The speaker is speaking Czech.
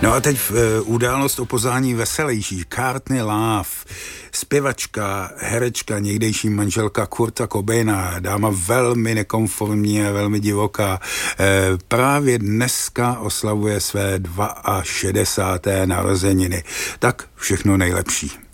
No a teď událost o pozvání veselější. Courtney Love, zpěvačka, herečka, někdejší manželka Kurta Cobaina, dáma velmi nekonformní a velmi divoká, právě dneska oslavuje své 62. narozeniny. Tak všechno nejlepší.